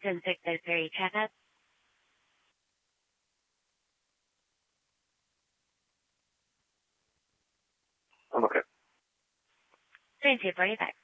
config the query checkup. I'm okay. Thank you for your back.